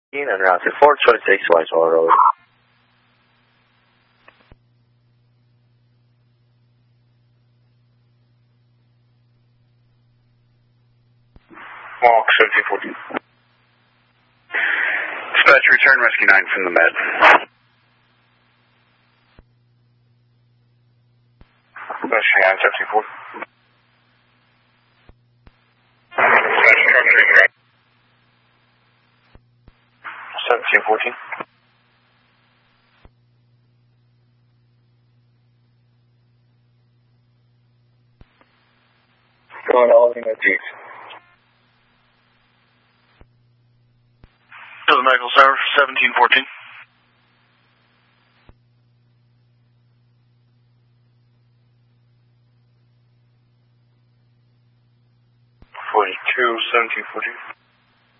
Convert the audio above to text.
En route to 426 Whitehall Road. Mark 1714. Dispatch, return Rescue 9 from the med. Rescue 9, 1714. Dispatch, truck 3 1714. Going all in the Jeep. To the medical center, 1714. Forty-two, 1714.